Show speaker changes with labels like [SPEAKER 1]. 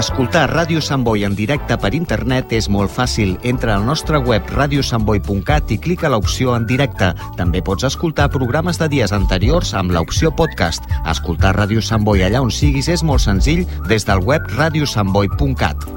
[SPEAKER 1] Escoltar Ràdio Sant Boi en directe per internet és molt fàcil. Entra al nostre web radiosantboi.cat i clica l'opció en directe. També pots escoltar programes de dies anteriors amb l'opció podcast. Escoltar Ràdio Sant Boi allà on siguis és molt senzill des del web radiosantboi.cat.